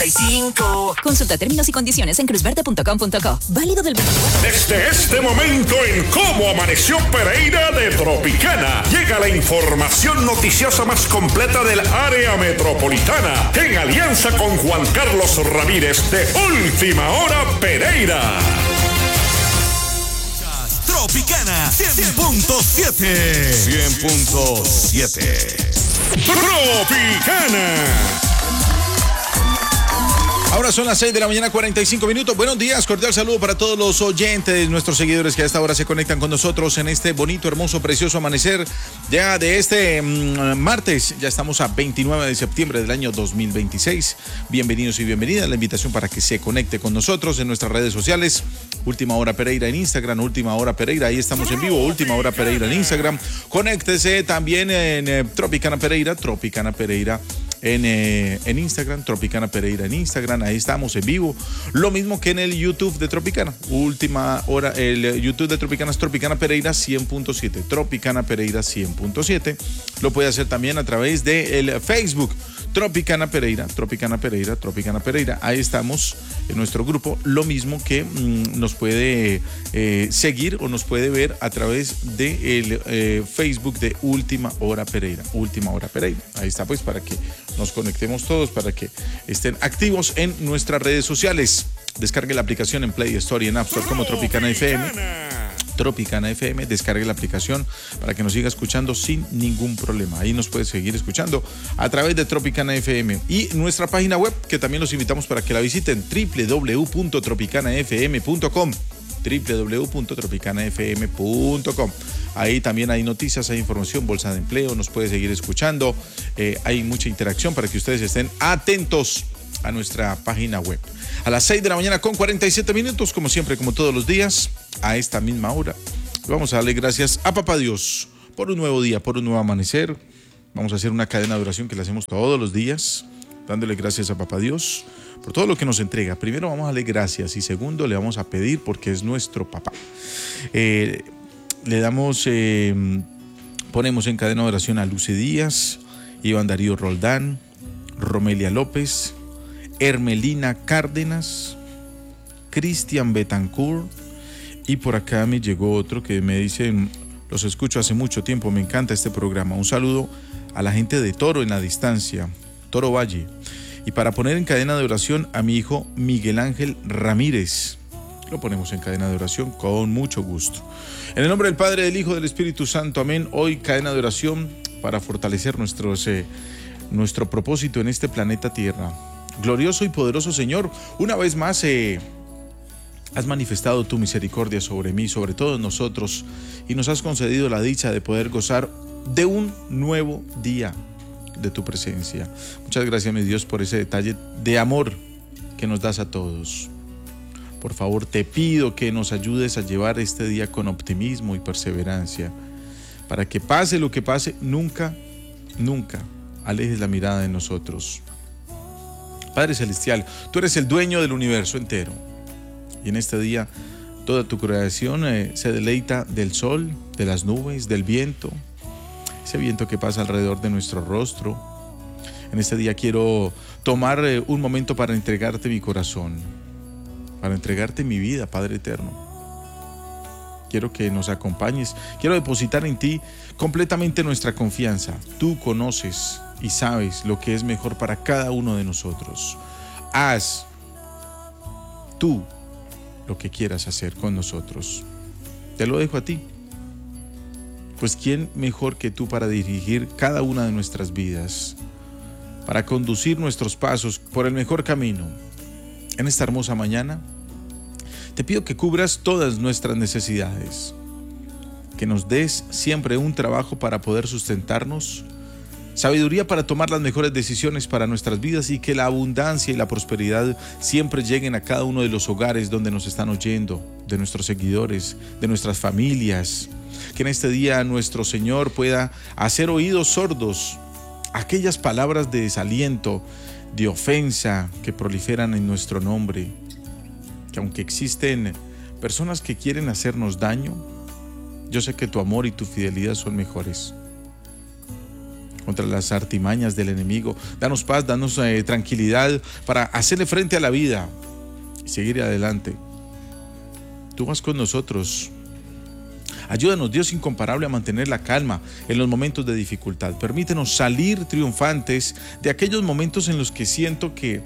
45. Consulta términos y condiciones en cruzverde.com.co. Válido del 24. Desde este momento en Cómo Amaneció Pereira de Tropicana, llega la información noticiosa más completa del área metropolitana, en alianza con Juan Carlos Ramírez de Última Hora Pereira. Tropicana 100.7. 100.7. Tropicana. Ahora son las 6 de la mañana, 45 minutos. Buenos días, cordial saludo para todos los oyentes, nuestros seguidores que a esta hora se conectan con nosotros en este bonito, hermoso, precioso amanecer ya de este martes. Ya estamos a 29 de septiembre del año 2026. Bienvenidos y bienvenidas. La invitación para que se conecte con nosotros en nuestras redes sociales. Última Hora Pereira en Instagram, Última Hora Pereira, ahí estamos en vivo. Última Hora Pereira en Instagram. Conéctese también en Tropicana Pereira en Instagram, Tropicana Pereira en Instagram, ahí estamos en vivo. Lo mismo que en el YouTube de Tropicana, Última Hora, el YouTube de Tropicana es Tropicana Pereira 100.7, Tropicana Pereira 100.7. Lo puede hacer también a través del Facebook, Tropicana Pereira. Ahí estamos en nuestro grupo. Lo mismo que nos puede seguir o nos puede ver a través del Facebook de Última Hora Pereira. Ahí está, pues, para que nos conectemos todos, para que estén activos en nuestras redes sociales. Descargue la aplicación en Play Store y en App Store como Tropicana FM, descargue la aplicación para que nos siga escuchando sin ningún problema. Ahí nos puede seguir escuchando a través de Tropicana FM y nuestra página web, que también los invitamos para que la visiten, www.tropicanafm.com. www.tropicanafm.com. Ahí también hay noticias, hay información, bolsa de empleo, nos puede seguir escuchando. Hay mucha interacción para que ustedes estén atentos a nuestra página web. A las 6 de la mañana con 47 minutos, como siempre, como todos los días, a esta misma hora, vamos a darle gracias a Papá Dios por un nuevo día, por un nuevo amanecer. Vamos a hacer una cadena de oración que la hacemos todos los días, dándole gracias a Papá Dios por todo lo que nos entrega. Primero vamos a darle gracias y segundo le vamos a pedir porque es nuestro papá. Ponemos en cadena de oración a Luce Díaz, Iván Darío Roldán, Romelia López, Hermelina Cárdenas, Cristian Betancourt, y por acá me llegó otro que me dice: los escucho hace mucho tiempo, me encanta este programa. Un saludo a la gente de Toro en la distancia, Toro Valle. Y para poner en cadena de oración a mi hijo Miguel Ángel Ramírez. Lo ponemos en cadena de oración con mucho gusto. En el nombre del Padre, del Hijo, del Espíritu Santo, amén. Hoy cadena de oración para fortalecer nuestro propósito en este planeta Tierra. Glorioso y poderoso Señor, una vez más has manifestado tu misericordia sobre mí, sobre todos nosotros, y nos has concedido la dicha de poder gozar de un nuevo día de tu presencia. Muchas gracias, mi Dios, por ese detalle de amor que nos das a todos. Por favor, te pido que nos ayudes a llevar este día con optimismo y perseverancia, para que pase lo que pase, nunca alejes la mirada de nosotros. Padre Celestial, tú eres el dueño del universo entero, y en este día toda tu creación se deleita del sol, de las nubes, del viento, ese viento que pasa alrededor de nuestro rostro. En este día quiero tomar un momento para entregarte mi corazón, para entregarte mi vida, Padre Eterno. Quiero que nos acompañes, quiero depositar en ti completamente nuestra confianza. Tú conoces y sabes lo que es mejor para cada uno de nosotros. Haz tú lo que quieras hacer con nosotros. Te lo dejo a ti. Pues ¿quién mejor que tú para dirigir cada una de nuestras vidas, para conducir nuestros pasos por el mejor camino? En esta hermosa mañana, te pido que cubras todas nuestras necesidades, que nos des siempre un trabajo para poder sustentarnos, sabiduría para tomar las mejores decisiones para nuestras vidas, y que la abundancia y la prosperidad siempre lleguen a cada uno de los hogares donde nos están oyendo, de nuestros seguidores, de nuestras familias. Que en este día nuestro Señor pueda hacer oídos sordos a aquellas palabras de desaliento, de ofensa que proliferan en nuestro nombre. Que aunque existen personas que quieren hacernos daño, yo sé que tu amor y tu fidelidad son mejores. contra las artimañas del enemigo. Danos paz, danos tranquilidad para hacerle frente a la vida y seguir adelante. Tú vas con nosotros. Ayúdanos, Dios incomparable, a mantener la calma en los momentos de dificultad. Permítenos salir triunfantes de aquellos momentos en los que siento que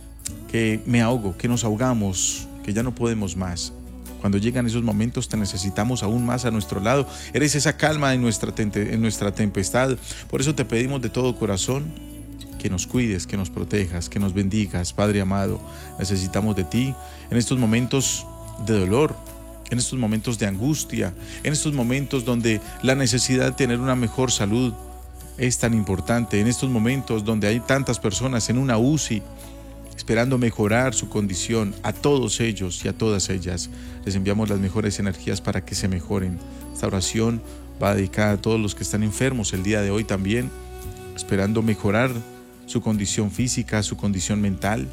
me ahogo, que nos ahogamos, que ya no podemos más. Cuando llegan esos momentos te necesitamos aún más a nuestro lado. Eres esa calma en nuestra tempestad. Por eso te pedimos de todo corazón que nos cuides, que nos protejas, que nos bendigas, Padre amado. Necesitamos de ti en estos momentos de dolor, en estos momentos de angustia, en estos momentos donde la necesidad de tener una mejor salud es tan importante, en estos momentos donde hay tantas personas en una UCI esperando mejorar su condición. A todos ellos y a todas ellas les enviamos las mejores energías para que se mejoren. Esta oración va dedicada a todos los que están enfermos el día de hoy también, esperando mejorar su condición física, su condición mental,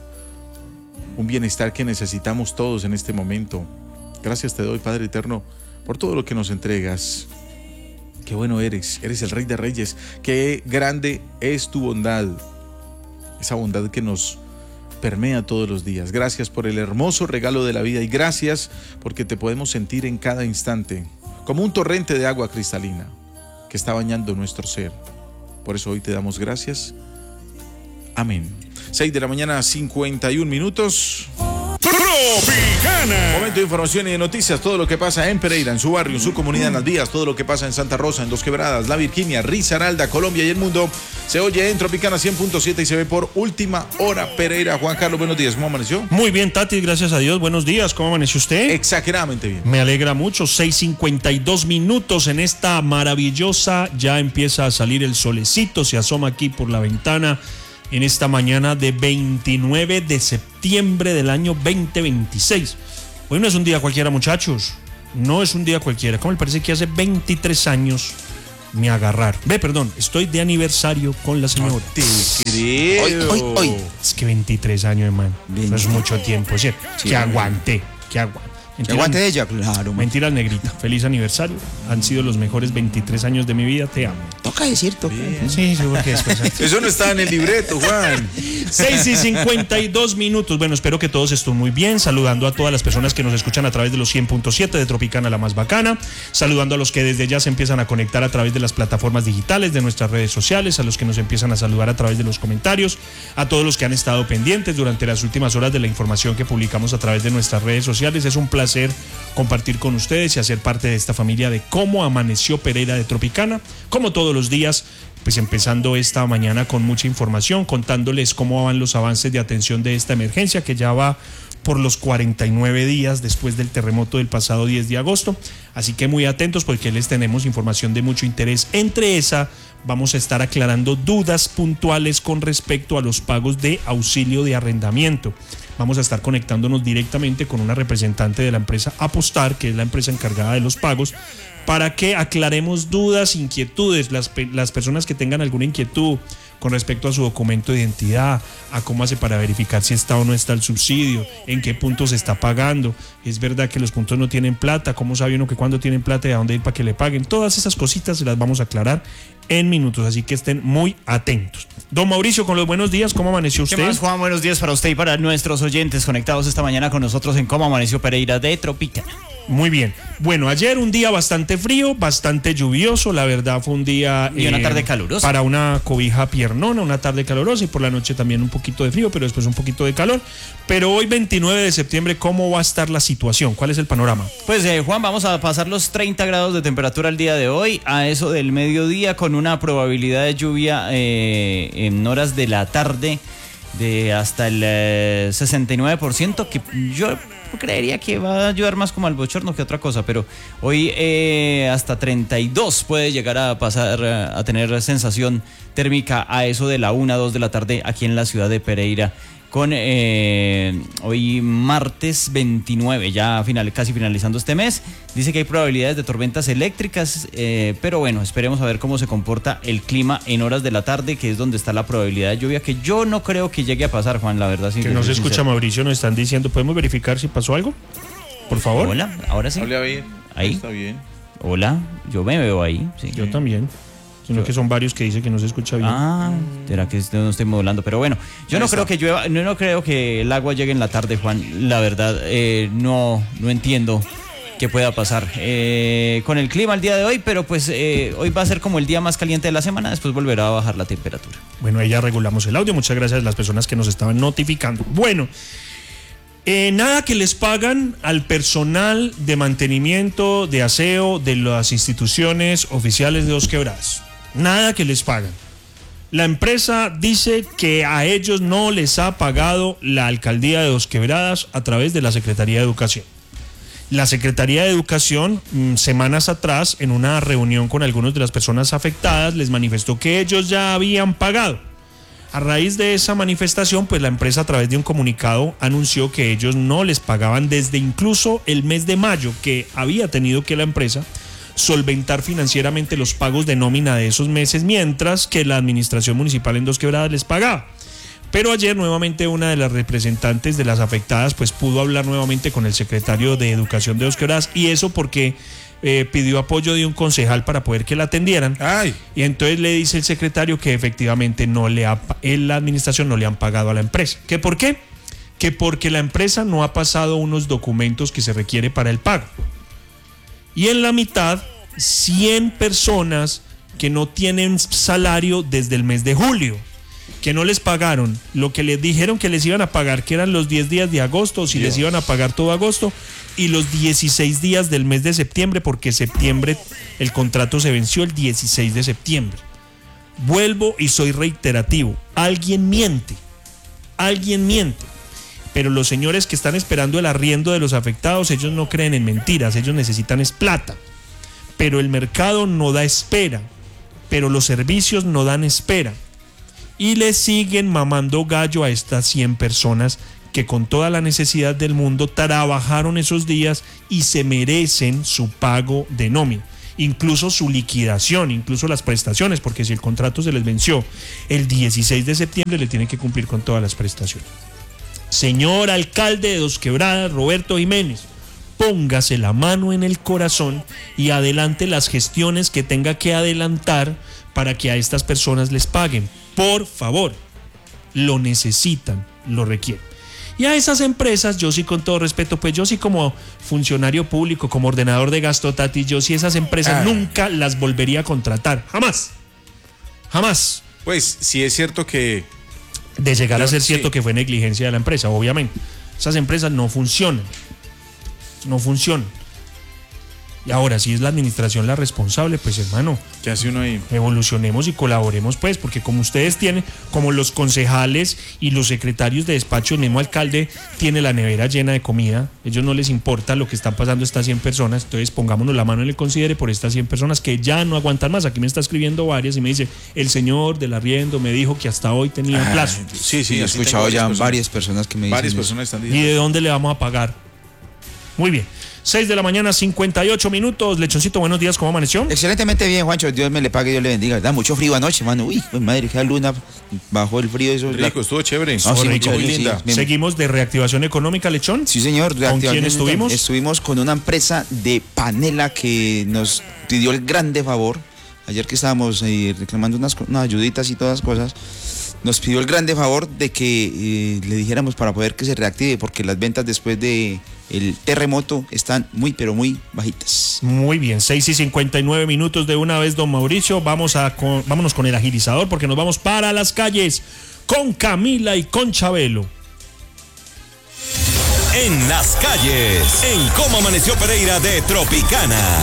un bienestar que necesitamos todos en este momento. Gracias te doy, Padre eterno, por todo lo que nos entregas. Qué bueno eres el Rey de Reyes, qué grande es tu bondad, esa bondad que nos permea todos los días. Gracias por el hermoso regalo de la vida y gracias porque te podemos sentir en cada instante, como un torrente de agua cristalina que está bañando nuestro ser. Por eso hoy te damos gracias. Amén. 6 de la mañana, 51 minutos. Tropicana. Momento de información y de noticias, todo lo que pasa en Pereira, en su barrio, en su comunidad, en las vías, todo lo que pasa en Santa Rosa, en Dos Quebradas, La Virginia, Risaralda, Colombia y el mundo, se oye en Tropicana 100.7 y se ve por Última Hora Pereira. Juan Carlos, buenos días, ¿cómo amaneció? Muy bien, Tati, gracias a Dios, buenos días, ¿cómo amaneció usted? Exageradamente bien. Me alegra mucho, 6:52 minutos en esta maravillosa, ya empieza a salir el solecito, se asoma aquí por la ventana en esta mañana de 29 de septiembre del año 2026. Hoy no es un día cualquiera, muchachos, no es un día cualquiera. ¿Cómo le parece que hace 23 años me agarraron? Estoy de aniversario con la señora. No te creo. Hoy. Es que 23 años, hermano, no es mucho tiempo, ¿cierto? Sí, que aguante. Aguante ella, claro. Mentiras, negrita. Feliz aniversario. Han sido los mejores 23 años de mi vida. Te amo. Toca decir, Sí, seguro que después. Eso no está en el libreto, Juan. 6:52 minutos. Bueno, espero que todos estén muy bien. Saludando a todas las personas que nos escuchan a través de los 100.7 de Tropicana, la más bacana. Saludando a los que desde ya se empiezan a conectar a través de las plataformas digitales, de nuestras redes sociales, a los que nos empiezan a saludar a través de los comentarios, a todos los que han estado pendientes durante las últimas horas de la información que publicamos a través de nuestras redes sociales. Es un placer compartir con ustedes y hacer parte de esta familia de Cómo Amaneció Pereira de Tropicana, como todos los días, pues empezando esta mañana con mucha información, contándoles cómo van los avances de atención de esta emergencia que ya va por los 49 días después del terremoto del pasado 10 de agosto, así que muy atentos porque les tenemos información de mucho interés. Entre esa vamos a estar aclarando dudas puntuales con respecto a los pagos de auxilio de arrendamiento. Vamos a estar conectándonos directamente con una representante de la empresa Apostar, que es la empresa encargada de los pagos, para que aclaremos dudas, inquietudes, las personas que tengan alguna inquietud con respecto a su documento de identidad, a cómo hace para verificar si está o no está el subsidio, en qué puntos se está pagando, es verdad que los puntos no tienen plata, cómo sabe uno que cuando tienen plata y a dónde ir para que le paguen. Todas esas cositas se las vamos a aclarar en minutos, así que estén muy atentos. Don Mauricio, con los buenos días, ¿cómo amaneció usted? ¿Qué más, Juan? Buenos días para usted y para nuestros oyentes conectados esta mañana con nosotros en Cómo Amaneció Pereira de Tropicana. Muy bien. Bueno, ayer un día bastante frío, bastante lluvioso, la verdad fue un día... Y una tarde calurosa. Para una cobija piernona, una tarde calurosa y por la noche también un poquito de frío, pero después un poquito de calor. Pero hoy 29 de septiembre, ¿cómo va a estar la situación? ¿Cuál es el panorama? Pues Juan, vamos a pasar los 30 grados de temperatura el día de hoy, a eso del mediodía, con una probabilidad de lluvia en horas de la tarde de hasta el 69%, que yo creería que va a ayudar más como al bochorno que otra cosa, pero hoy hasta 32 puede llegar a pasar a tener sensación térmica a eso de la 1, 2 de la tarde aquí en la ciudad de Pereira, con hoy martes 29, ya casi finalizando este mes. Dice que hay probabilidades de tormentas eléctricas, pero bueno, esperemos a ver cómo se comporta el clima en horas de la tarde, que es donde está la probabilidad de lluvia, que yo no creo que llegue a pasar, Juan, la verdad. Que no se escucha, Mauricio, nos están diciendo, ¿podemos verificar si pasó algo? Por favor. Hola, ahora sí. Habla bien. Ahí. Está bien. Hola, yo me veo ahí. Sí. Yo también. sino que son varios que dicen que no se escucha bien. Será que no estoy modulando, pero bueno, yo no creo que llueva, no creo que el agua llegue en la tarde, Juan, la verdad, no entiendo qué pueda pasar con el clima el día de hoy, pero pues hoy va a ser como el día más caliente de la semana, después volverá a bajar la temperatura. Bueno, ahí ya regulamos el audio, muchas gracias a las personas que nos estaban notificando. Bueno, nada que les pagan al personal de mantenimiento, de aseo de las instituciones oficiales de Dos Quebradas. Nada que les pagan. La empresa dice que a ellos no les ha pagado la alcaldía de Dos Quebradas a través de la Secretaría de Educación. La Secretaría de Educación, semanas atrás, en una reunión con algunas de las personas afectadas, les manifestó que ellos ya habían pagado. A raíz de esa manifestación, pues la empresa a través de un comunicado anunció que ellos no les pagaban desde incluso el mes de mayo, que había tenido que la empresa solventar financieramente los pagos de nómina de esos meses, mientras que la administración municipal en Dos Quebradas les pagaba. Pero ayer nuevamente una de las representantes de las afectadas pues pudo hablar nuevamente con el secretario de Educación de Dos Quebradas, y eso porque pidió apoyo de un concejal para poder que la atendieran. Y entonces le dice el secretario que efectivamente la administración no le han pagado a la empresa. ¿Qué por qué? Que porque la empresa no ha pasado unos documentos que se requiere para el pago. Y en la mitad, 100 personas que no tienen salario desde el mes de julio, que no les pagaron lo que les dijeron que les iban a pagar, que eran los 10 días de agosto, o si les iban a pagar todo agosto, y los 16 días del mes de septiembre, porque septiembre el contrato se venció el 16 de septiembre. Vuelvo y soy reiterativo, alguien miente, pero los señores que están esperando el arriendo de los afectados, ellos no creen en mentiras, ellos necesitan es plata, pero el mercado no da espera, pero los servicios no dan espera. Y le siguen mamando gallo a estas 100 personas que con toda la necesidad del mundo trabajaron esos días y se merecen su pago de nómina, incluso su liquidación, incluso las prestaciones, porque si el contrato se les venció el 16 de septiembre, le tienen que cumplir con todas las prestaciones. Señor alcalde de Dos Quebradas, Roberto Jiménez, póngase la mano en el corazón y adelante las gestiones que tenga que adelantar para que a estas personas les paguen. Por favor, lo necesitan, lo requieren. Y a esas empresas, yo sí con todo respeto, pues yo sí como funcionario público, como ordenador de gasto, Tati, yo sí esas empresas nunca las volvería a contratar, jamás. Pues sí es cierto que... De llegar a ser cierto que fue negligencia de la empresa, obviamente. Esas empresas no funcionan. Y ahora, si es la administración la responsable, pues hermano, ¿qué hace uno ahí? Evolucionemos y colaboremos, pues, porque como ustedes tienen, como los concejales y los secretarios de despacho, el mismo alcalde tiene la nevera llena de comida, a ellos no les importa lo que están pasando estas 100 personas, entonces pongámonos la mano en el considere por estas 100 personas que ya no aguantan más. Aquí me está escribiendo varias y me dice, el señor del arriendo me dijo que hasta hoy tenía plazo. Sí, he escuchado ya varias personas que me dicen varias personas están diciendo. ¿Y de dónde le vamos a pagar? Muy bien. 6 de la mañana, 58 minutos. Lechoncito, buenos días, ¿cómo amaneció? Excelentemente bien, Juancho. Dios me le pague, Dios le bendiga. Da mucho frío anoche, mano. Uy, pues madre, que la luna bajó el frío. Eso rico, estuvo chévere. Muy linda. Sí. Seguimos de reactivación económica, Lechón. Sí, señor. ¿Con quién estuvimos? Estuvimos con una empresa de panela que nos pidió el grande favor. Ayer que estábamos reclamando unas ayuditas y todas cosas, nos pidió el grande favor de que le dijéramos para poder que se reactive, porque las ventas después de el terremoto están muy, pero muy bajitas. Muy bien, 6:59 minutos de una vez, don Mauricio. Vámonos con el agilizador, porque nos vamos para las calles con Camila y con Chabelo. En las calles, en Cómo Amaneció Pereira de Tropicana.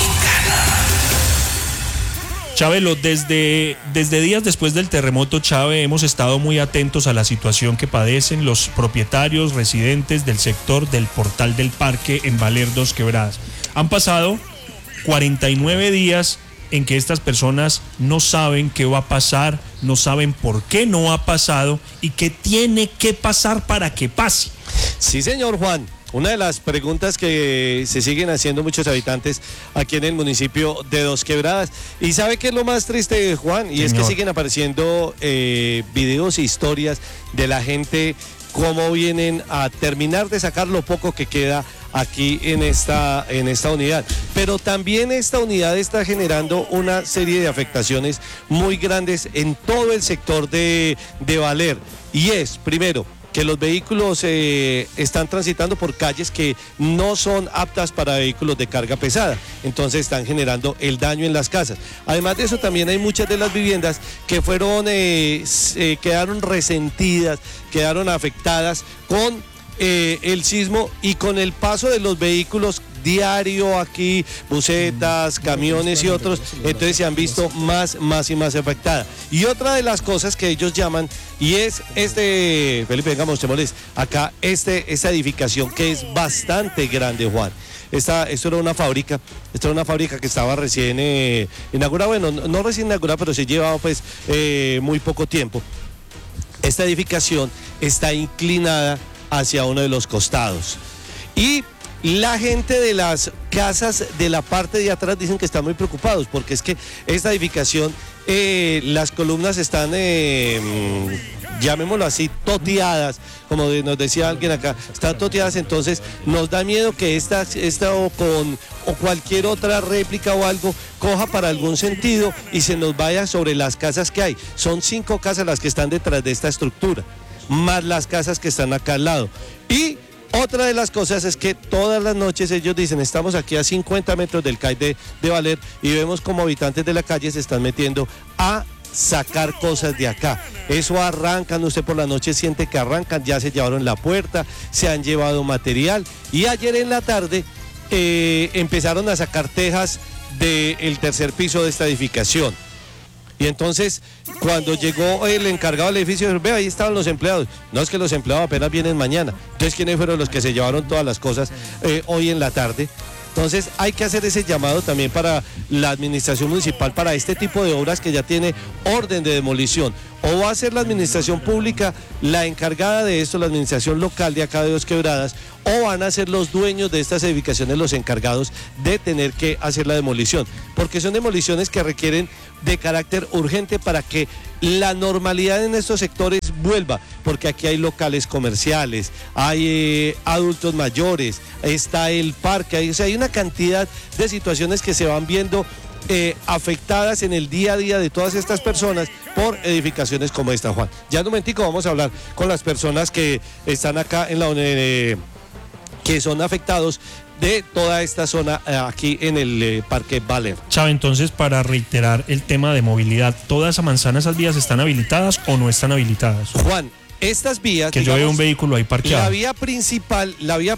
Chabelo, desde días después del terremoto, Chave, hemos estado muy atentos a la situación que padecen los propietarios residentes del sector del Portal del Parque en Valer Dos Quebradas. Han pasado 49 días en que estas personas no saben qué va a pasar, no saben por qué no ha pasado y qué tiene que pasar para que pase. Sí, señor Juan. Una de las preguntas que se siguen haciendo muchos habitantes aquí en el municipio de Dos Quebradas. ¿Y sabe qué es lo más triste, Juan? Y es que siguen apareciendo videos e historias de la gente, cómo vienen a terminar de sacar lo poco que queda aquí en esta unidad. Pero también esta unidad está generando una serie de afectaciones muy grandes en todo el sector de Valer. Y es, primero, que los vehículos están transitando por calles que no son aptas para vehículos de carga pesada, entonces están generando el daño en las casas. Además de eso, también hay muchas de las viviendas que quedaron resentidas, quedaron afectadas con el sismo y con el paso de los vehículos diario aquí, busetas, camiones y otros, entonces se han visto más y más afectadas. Y otra de las cosas que ellos llaman, y es Felipe, venga, mostrémosles acá esta edificación que es bastante grande, Juan. Esto era una fábrica que estaba recién inaugurada, bueno, no recién inaugurada, pero se llevaba pues muy poco tiempo. Esta edificación está inclinada hacia uno de los costados. Y la gente de las casas de la parte de atrás dicen que están muy preocupados porque es que esta edificación, las columnas están, llamémoslo así, toteadas, como nos decía alguien acá, están toteadas, entonces nos da miedo que esta o cualquier otra réplica o algo coja para algún sentido y se nos vaya sobre las casas que hay. Son 5 casas las que están detrás de esta estructura, más las casas que están acá al lado. Y otra de las cosas es que todas las noches ellos dicen, estamos aquí a 50 metros del CAI de Valer y vemos como habitantes de la calle se están metiendo a sacar cosas de acá. Eso arrancan, usted por la noche siente que arrancan, ya se llevaron la puerta, se han llevado material y ayer en la tarde empezaron a sacar tejas del tercer piso de esta edificación. Y entonces, cuando llegó el encargado del edificio, ve, ahí estaban los empleados. No, es que los empleados apenas vienen mañana. Entonces, ¿quiénes fueron los que se llevaron todas las cosas hoy en la tarde? Entonces, hay que hacer ese llamado también para la administración municipal, para este tipo de obras que ya tiene orden de demolición. O va a ser la administración pública la encargada de esto, la administración local de acá de Dos Quebradas, o van a ser los dueños de estas edificaciones los encargados de tener que hacer la demolición. Porque son demoliciones que requieren de carácter urgente para que la normalidad en estos sectores vuelva, porque aquí hay locales comerciales, hay adultos mayores, está el parque, hay una cantidad de situaciones que se van viendo afectadas en el día a día de todas estas personas por edificaciones como esta, Juan. Ya en un momentico vamos a hablar con las personas que están acá en la que son afectados de toda esta zona aquí en el Parque Valer. Chava, entonces, para reiterar el tema de movilidad, ¿toda esa manzana, esas vías están habilitadas o no están habilitadas? Juan, estas vías, que yo veo un vehículo ahí parqueado. La vía principal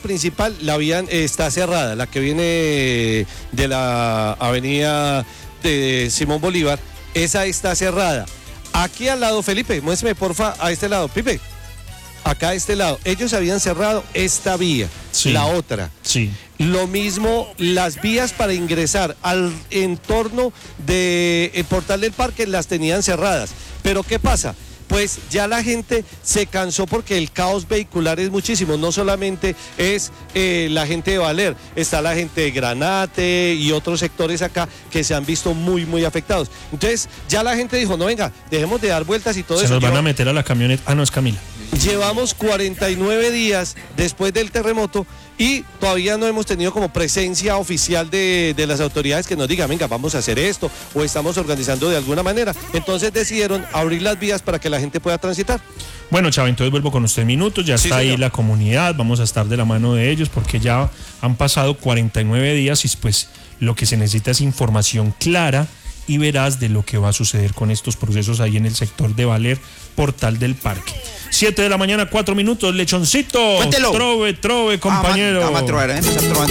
está cerrada, la que viene de la avenida de Simón Bolívar, esa está cerrada. Aquí al lado, Felipe, muéstrame porfa a este lado, Pipe. Acá a este lado, ellos habían cerrado esta vía, sí, la otra. Sí. Lo mismo, las vías para ingresar al entorno del portal del parque las tenían cerradas. Pero ¿qué pasa? Pues ya la gente se cansó porque el caos vehicular es muchísimo, no solamente es la gente de Valer, está la gente de Granate y otros sectores acá que se han visto muy afectados. Entonces ya la gente dijo, no, venga, dejemos de dar vueltas y todo eso. Se nos van a meter a la camioneta. Ah, no, es Camila. Llevamos 49 días después del terremoto y todavía no hemos tenido como presencia oficial de las autoridades que nos digan, venga, vamos a hacer esto o estamos organizando de alguna manera. Entonces decidieron abrir las vías para que la gente pueda transitar. Bueno, Chava, entonces vuelvo con usted en minutos, ya está ahí la comunidad, vamos a estar de la mano de ellos porque ya han pasado 49 días y pues lo que se necesita es información clara y veraz de lo que va a suceder con estos procesos ahí en el sector de Valer, Portal del Parque. 7 de la mañana, 4 minutos, lechoncito. Cuéntelo. Trove, compañero. Vamos a trovar, empezar trovando.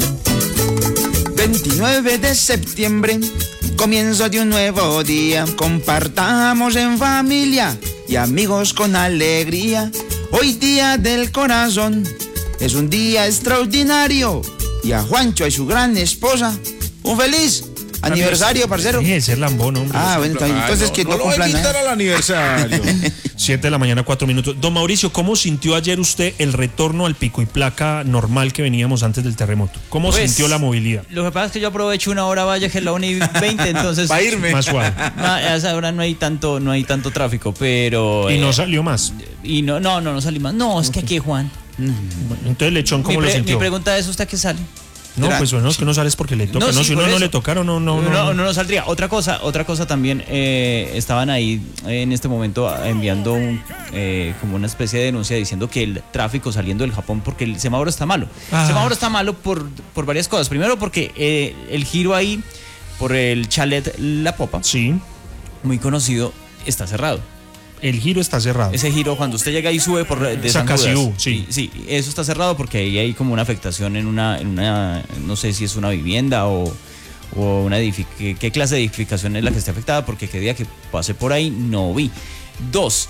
29 de septiembre, comienzo de un nuevo día. Compartamos en familia y amigos con alegría. Hoy día del corazón, es un día extraordinario. Y a Juancho y su gran esposa, un feliz aniversario, parcero. Deje de ser lambón, hombre. Ah, bueno, entonces que no cumplan nada. No al aniversario. 7 de la mañana, 4 minutos. Don Mauricio, ¿cómo sintió ayer usted el retorno al pico y placa normal que veníamos antes del terremoto? ¿Cómo sintió la movilidad? Lo que pasa es que yo aprovecho una hora vaya que es la 1:20, entonces para irme. Más suave. A esa hora no hay tanto tráfico, pero y no salió más. Y no salí más. No, es que aquí, Juan, Bueno, entonces Lechón, ¿cómo lo Mi sintió? pregunta es, ¿usted qué sale? No, pues bueno, es que no sales porque le toca. No, sí, si por uno no eso. le tocaron, No saldría. Otra cosa también, estaban ahí en este momento enviando como una especie de denuncia diciendo que el tráfico saliendo del Japón porque el semáforo está malo. El semáforo está malo por varias cosas. Primero porque el giro ahí por el chalet La Popa, sí, muy conocido, está cerrado. el giro está cerrado. Ese giro, cuando usted llega y sube por de San Judas, Sacasiú, sí. Sí, eso está cerrado porque ahí hay como una afectación en una no sé si es una vivienda o una edificación. ¿Qué clase de edificación es la que está afectada? Porque qué día que pasé por ahí no vi. 2.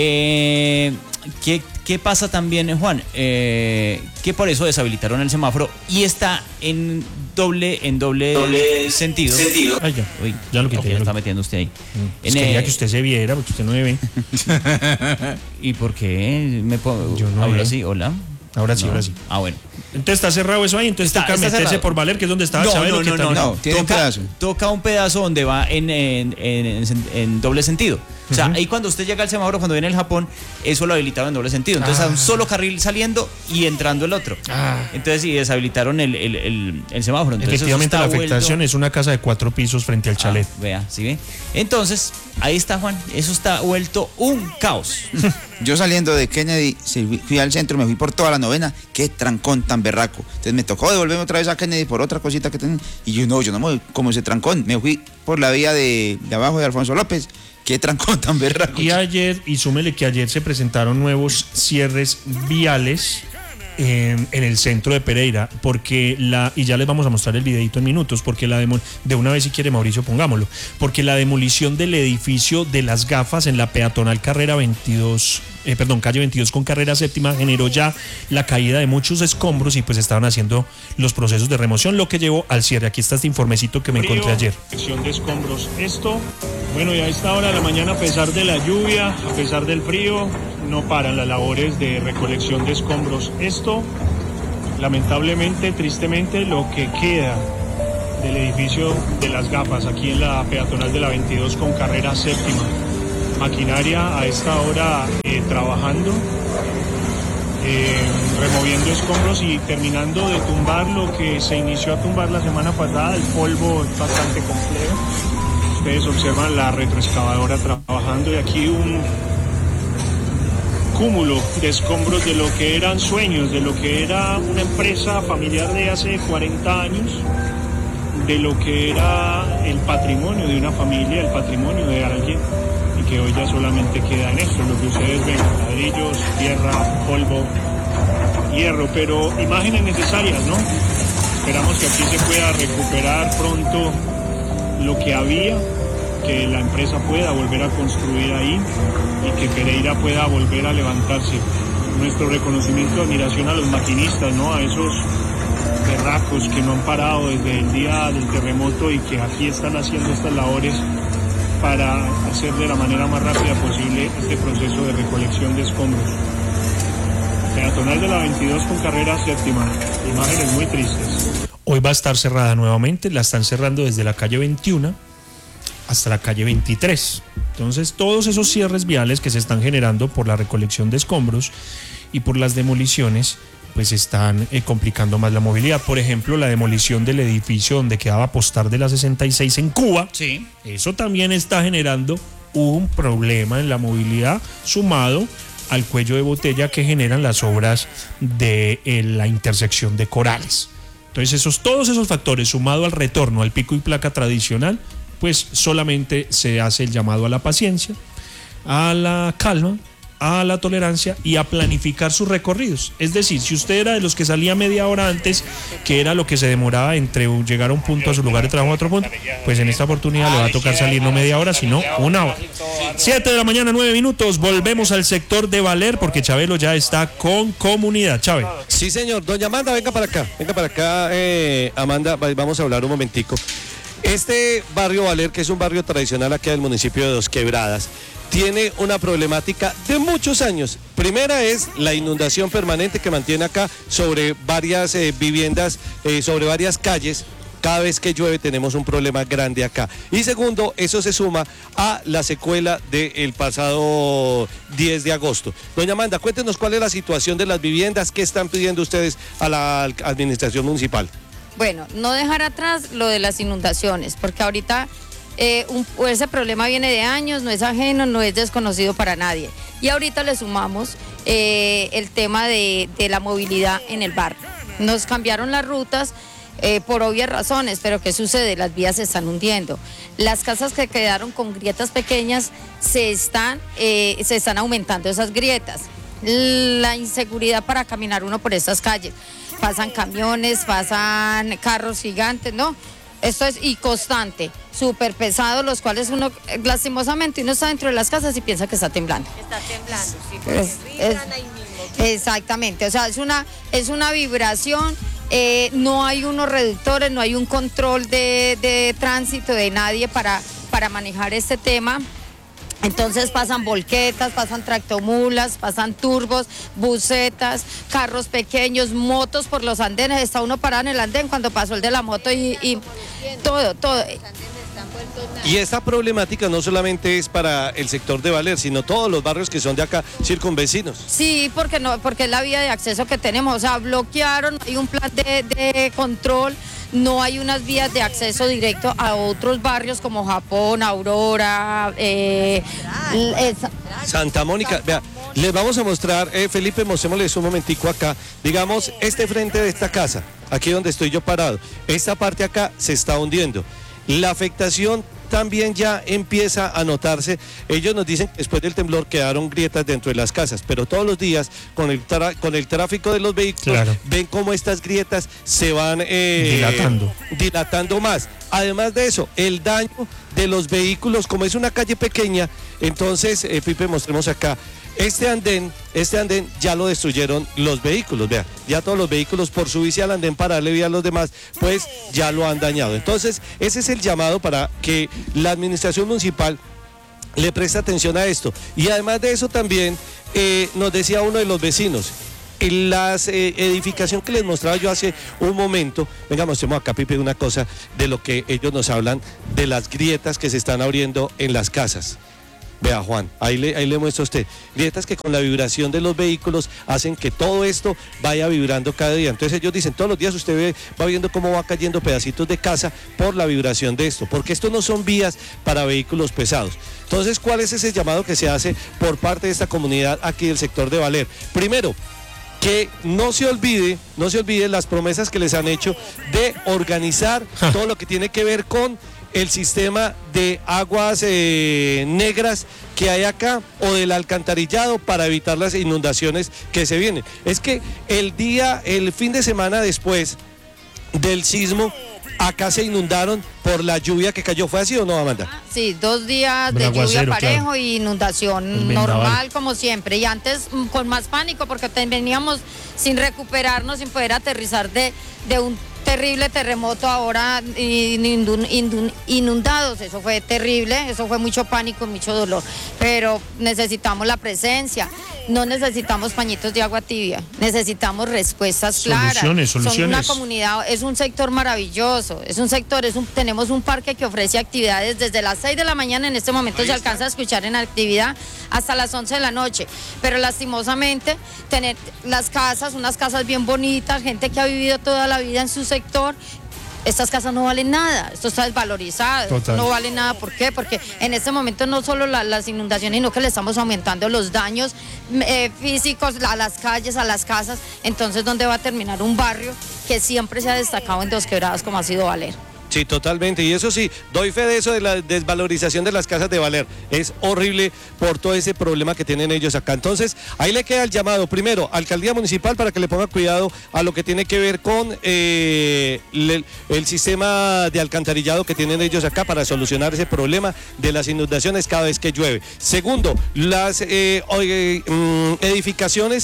¿Qué pasa también, Juan? Que por eso deshabilitaron el semáforo y está en doble sentido. Ay, ya. Uy, Ya lo quité, ya lo está quité. metiendo usted ahí. Es que quería que usted se viera, porque usted no me ve. ¿Y por qué me pongo? Yo no Hablo veo. así, hola. Ahora sí, No. ahora sí. Ah, bueno. Entonces está cerrado eso ahí, entonces toca Está meterse cerrado. por Valer, que es donde estaba Chabelo, que también- No, tiene un pedazo. Toca un pedazo donde va en doble sentido. O sea, ahí cuando usted llega al semáforo, cuando viene el Japón, eso lo habilitaron en doble sentido. Entonces, a un solo carril saliendo y entrando el otro. Entonces, sí, deshabilitaron el semáforo. Entonces, Efectivamente, eso la está afectación es una casa de 4 pisos frente al chalet. Vea, ¿sí ve? Entonces, ahí está, Juan. Eso está vuelto un caos. Yo saliendo de Kennedy, fui al centro, me fui por toda la novena, qué trancón tan berraco. Entonces me tocó devolverme otra vez a Kennedy por otra cosita que tenía. Y yo no me voy como ese trancón. Me fui por la vía de abajo de Alfonso López, qué trancón tan berraco. Y ayer, y súmele que ayer se presentaron nuevos cierres viales en el centro de Pereira, porque y ya les vamos a mostrar el videito en minutos, porque de una vez si quiere Mauricio pongámoslo, porque la demolición del edificio de las gafas en la peatonal calle 22 con carrera séptima generó ya la caída de muchos escombros y pues estaban haciendo los procesos de remoción, lo que llevó al cierre. Aquí está este informecito que me encontré ayer. Sección de escombros. Bueno, y a esta hora de la mañana, a pesar de la lluvia, a pesar del frío, no paran las labores de recolección de escombros. Lamentablemente, tristemente, lo que queda del edificio de las gafas aquí en la peatonal de la 22 con carrera séptima. Maquinaria a esta hora trabajando, removiendo escombros y terminando de tumbar lo que se inició a tumbar la semana pasada. El polvo es bastante complejo. Ustedes observan la retroexcavadora trabajando y aquí un cúmulo de escombros de lo que eran sueños, de lo que era una empresa familiar de hace 40 años, de lo que era el patrimonio de una familia, el patrimonio de alguien, y que hoy ya solamente queda en esto, lo que ustedes ven: ladrillos, tierra, polvo, hierro, pero imágenes necesarias, ¿no? Esperamos que aquí se pueda recuperar pronto lo que había, que la empresa pueda volver a construir ahí y que Pereira pueda volver a levantarse. Nuestro reconocimiento y admiración a los maquinistas, ¿no? A esos berracos que no han parado desde el día del terremoto y que aquí están haciendo estas labores para hacer de la manera más rápida posible este proceso de recolección de escombros. Peatonal de la 22 con carrera séptima. Imágenes muy tristes. Hoy va a estar cerrada nuevamente, la están cerrando desde la calle 21 hasta la calle 23. Entonces, todos esos cierres viales que se están generando por la recolección de escombros y por las demoliciones, pues están complicando más la movilidad. Por ejemplo, la demolición del edificio donde quedaba Postar de la 66 en Cuba. Sí. Eso también está generando un problema en la movilidad, sumado al cuello de botella que generan las obras de la intersección de Corales. Entonces, todos esos factores, sumado al retorno al pico y placa tradicional, pues solamente se hace el llamado a la paciencia, a la calma, a la tolerancia y a planificar sus recorridos. Es decir, si usted era de los que salía media hora antes, que era lo que se demoraba entre llegar a un punto a su lugar de trabajo a otro punto, pues en esta oportunidad le va a tocar salir no media hora, sino una hora. 7 de la mañana, 9 minutos, volvemos al sector de Valer porque Chabelo ya está con comunidad. Chávez. Sí, señor. Doña Amanda, venga para acá, Amanda, vamos a hablar un momentico. Este barrio Valer, que es un barrio tradicional aquí del municipio de Dos Quebradas, tiene una problemática de muchos años. Primera es la inundación permanente que mantiene acá sobre varias viviendas, sobre varias calles Cada vez que llueve tenemos un problema grande acá. Y segundo, eso se suma a la secuela del pasado 10 de agosto. Doña Amanda, cuéntenos cuál es la situación de las viviendas, qué están pidiendo ustedes a la administración municipal. Bueno, no dejar atrás lo de las inundaciones, porque ahorita ese problema viene de años, no es ajeno, no es desconocido para nadie. Y ahorita le sumamos el tema de la movilidad en el barrio. Nos cambiaron las rutas por obvias razones, pero ¿qué sucede? Las vías se están hundiendo. Las casas que quedaron con grietas pequeñas se están aumentando esas grietas. La inseguridad para caminar uno por estas calles. Pasan camiones, pasan carros gigantes, ¿no? Esto es y constante, súper pesado, los cuales uno, lastimosamente, uno está dentro de las casas y piensa que está temblando. Está temblando, sí, porque exactamente, o sea, es una vibración, no hay unos reductores, no hay un control de tránsito de nadie para manejar este tema. Entonces pasan volquetas, pasan tractomulas, pasan turbos, busetas, carros pequeños, motos por los andenes. Está uno parado en el andén cuando pasó el de la moto y todo. Y esta problemática no solamente es para el sector de Valer, sino todos los barrios que son de acá circunvecinos. Sí, porque es la vía de acceso que tenemos. O sea, bloquearon, hay un plan de control. No hay unas vías de acceso directo a otros barrios como Japón, Aurora, Santa Mónica. Vea, les vamos a mostrar, Felipe, mostrémosles un momentico acá. Digamos, este frente de esta casa, aquí donde estoy yo parado, esta parte acá se está hundiendo. La afectación también ya empieza a notarse. Ellos nos dicen que después del temblor quedaron grietas dentro de las casas, pero todos los días con el tráfico de los vehículos, claro, ven cómo estas grietas se van dilatando más. Además de eso, el daño de los vehículos, como es una calle pequeña, entonces, Pipe, mostremos acá. Este andén ya lo destruyeron los vehículos, vea, ya todos los vehículos por subirse al andén para darle vida a los demás, pues ya lo han dañado. Entonces, ese es el llamado para que la administración municipal le preste atención a esto. Y además de eso también, nos decía uno de los vecinos, en las edificación que les mostraba yo hace un momento, venga, mostremos acá, Pipe, una cosa de lo que ellos nos hablan de las grietas que se están abriendo en las casas. Vea, Juan, ahí le muestro a usted, grietas que con la vibración de los vehículos hacen que todo esto vaya vibrando cada día. Entonces ellos dicen, todos los días usted va viendo cómo va cayendo pedacitos de casa por la vibración de esto, porque esto no son vías para vehículos pesados. Entonces, ¿cuál es ese llamado que se hace por parte de esta comunidad aquí del sector de Valer? Primero, que no se olvide las promesas que les han hecho de organizar todo lo que tiene que ver con el sistema de aguas negras que hay acá o del alcantarillado para evitar las inundaciones que se vienen. Es que el fin de semana después del sismo, acá se inundaron por la lluvia que cayó. ¿Fue así o no, Amanda? Sí, 2 días de lluvia parejo, claro, y inundación normal como siempre. Y antes con más pánico porque veníamos sin recuperarnos, sin poder aterrizar de un terrible terremoto, ahora inundados. Eso fue terrible, eso fue mucho pánico, mucho dolor. Pero necesitamos la presencia. No necesitamos pañitos de agua tibia, necesitamos respuestas claras. Soluciones. Son una comunidad, es un sector maravilloso, tenemos un parque que ofrece actividades desde las 6 de la mañana, en este momento se alcanza a escuchar en actividad, hasta las 11 de la noche. Pero lastimosamente, tener las casas, unas casas bien bonitas, gente que ha vivido toda la vida en su sector, estas casas no valen nada, esto está desvalorizado, no vale nada. ¿Por qué? Porque en este momento no solo las inundaciones, sino que le estamos aumentando los daños físicos a las calles, a las casas. Entonces, ¿dónde va a terminar un barrio que siempre se ha destacado en Dos Quebradas como ha sido Valer? Sí, totalmente. Y eso sí, doy fe de eso, de la desvalorización de las casas de Valer. Es horrible por todo ese problema que tienen ellos acá. Entonces, ahí le queda el llamado. Primero, alcaldía municipal para que le ponga cuidado a lo que tiene que ver con el sistema de alcantarillado que tienen ellos acá para solucionar ese problema de las inundaciones cada vez que llueve. Segundo, las edificaciones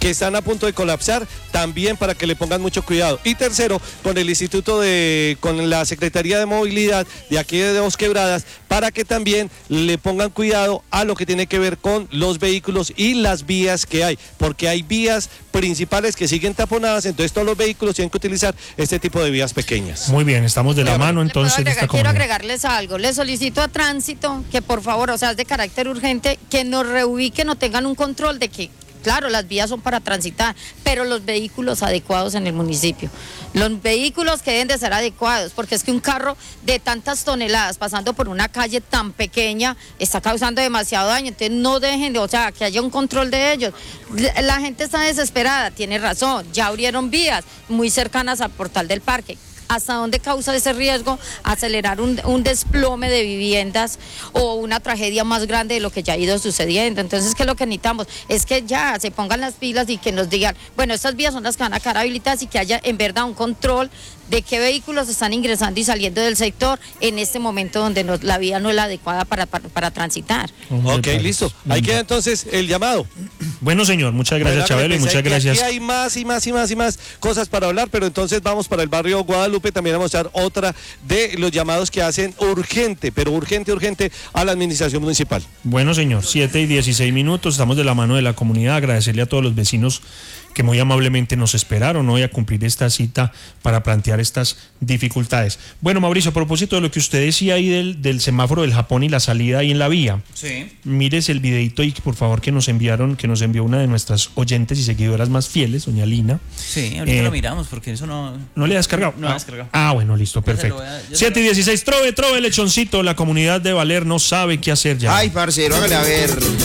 que están a punto de colapsar, también para que le pongan mucho cuidado. Y tercero, con el con la Secretaría de Movilidad de aquí de Dos Quebradas, para que también le pongan cuidado a lo que tiene que ver con los vehículos y las vías que hay, porque hay vías principales que siguen taponadas, entonces todos los vehículos tienen que utilizar este tipo de vías pequeñas. Muy bien, estamos de la mano entonces. Quiero agregarles algo. Les solicito a Tránsito que por favor, o sea, es de carácter urgente, que nos reubiquen o tengan un control de que, claro, las vías son para transitar, pero los vehículos adecuados en el municipio. Los vehículos que deben de ser adecuados, porque es que un carro de tantas toneladas pasando por una calle tan pequeña está causando demasiado daño. Entonces no dejen de, o sea, que haya un control de ellos. La gente está desesperada, tiene razón, ya abrieron vías muy cercanas al Portal del Parque. ¿Hasta dónde causa ese riesgo? Acelerar un desplome de viviendas o una tragedia más grande de lo que ya ha ido sucediendo. Entonces, ¿qué es lo que necesitamos? Es que ya se pongan las pilas y que nos digan, bueno, estas vías son las que van a quedar habilitadas y que haya en verdad un control de qué vehículos están ingresando y saliendo del sector en este momento donde la vía no es la adecuada para transitar. Ok, listo. Ahí queda entonces el llamado. Bueno, señor, muchas gracias, Chabelo, y muchas gracias. Aquí hay más cosas para hablar, pero entonces vamos para el barrio Guadalupe también a mostrar otra de los llamados que hacen urgente a la administración municipal. Bueno, señor, 7:16, estamos de la mano de la comunidad, agradecerle a todos los vecinos que muy amablemente nos esperaron hoy a cumplir esta cita para plantear estas dificultades. Bueno, Mauricio, a propósito de lo que usted decía ahí del semáforo del Japón y la salida ahí en la vía, sí. Mires el videito y por favor que nos envió una de nuestras oyentes y seguidoras más fieles, doña Lina. Sí, ahorita lo miramos porque eso no... ¿No le has descargado? No, descargado. Ah, bueno, listo, perfecto. 7:16, trove, lechoncito, la comunidad de Valer no sabe qué hacer ya. Ay, parcero, hágale a ver.